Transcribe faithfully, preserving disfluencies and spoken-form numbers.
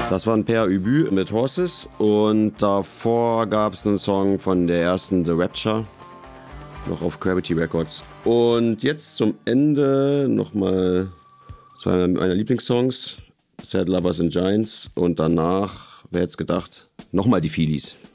Das war ein Père Ubu mit Horses und davor gab es einen Song von der ersten The Rapture, noch auf Gravity Records. Und jetzt zum Ende nochmal zwei meiner Lieblingssongs, Sad Lovers and Giants, und danach, wer hätte es gedacht, nochmal die Feelies.